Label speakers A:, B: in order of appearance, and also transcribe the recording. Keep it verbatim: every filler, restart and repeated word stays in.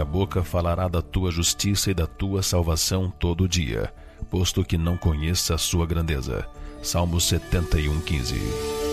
A: minha boca falará da tua justiça e da tua salvação todo dia, posto que não conheça a sua grandeza. Salmos setenta e um, quinze.